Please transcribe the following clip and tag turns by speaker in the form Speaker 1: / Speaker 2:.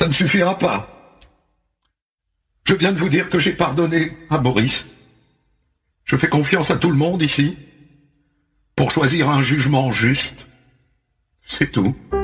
Speaker 1: Ça ne suffira pas. Je viens de vous dire que j'ai pardonné à Boris. Je fais confiance à tout le monde ici pour choisir un jugement juste. C'est tout.